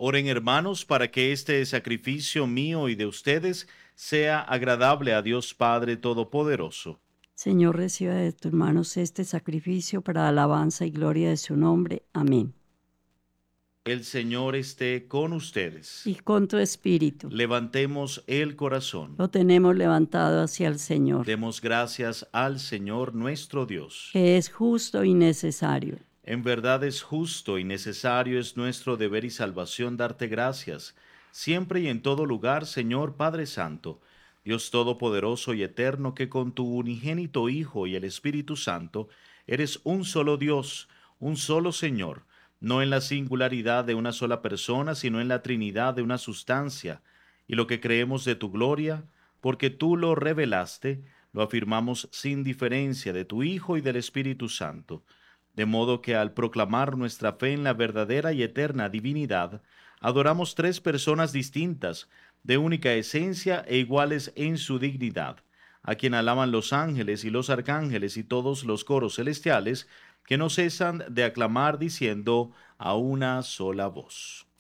Oren hermanos para que este sacrificio mío y de ustedes sea agradable a Dios Padre Todopoderoso. Señor, reciba de tus manos este sacrificio para alabanza y gloria de su nombre. Amén. El Señor esté con Y ustedes. con tu espíritu Levantemos el corazón. lo tenemos levantado hacia el Señor, Demos gracias al Señor nuestro Dios. que es justo y necesario. En verdad es justo y necesario, es nuestro deber y salvación darte gracias, siempre y en todo lugar, Señor Padre Santo, Dios Todopoderoso y Eterno, que con tu unigénito Hijo y el Espíritu Santo eres un solo Dios, un solo Señor, no en la singularidad de una sola persona, sino en la Trinidad de una sustancia, y lo que creemos de tu gloria, porque tú lo revelaste, lo afirmamos sin diferencia de tu Hijo y del Espíritu Santo, de modo que al proclamar nuestra fe en la verdadera y eterna divinidad, adoramos tres personas distintas, de única esencia e iguales en su dignidad, a quien alaban los ángeles y los arcángeles y todos los coros celestiales, que no cesan de aclamar diciendo a una sola voz: